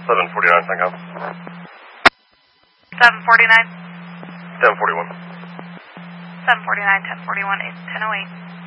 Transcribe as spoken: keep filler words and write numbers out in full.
seven forty-nine, Centcom. seven forty-nine. ten forty-one. seven forty-nine, ten forty-one, ten oh eight.